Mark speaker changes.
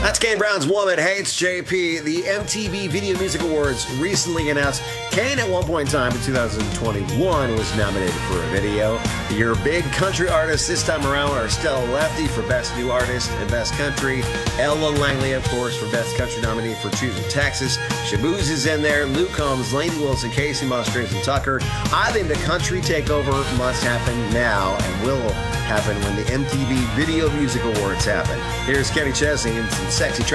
Speaker 1: That's Kane Brown's Woman Hates JP. The MTV Video Music Awards recently announced Kane at one point in time in 2021 was nominated for a video. Your big country artists this time around are Stella Lefty for Best New Artist and Best Country. Ella Langley, of course, for Best Country nominee for Choosing Texas. Shabooz is in there. Luke Combs, Lainey Wilson, Casey Musgraves, and Tucker. I think the country takeover must happen now and will happen when the MTV Video Music Awards happen. Here's Kenny Chesney and some sexy tracks.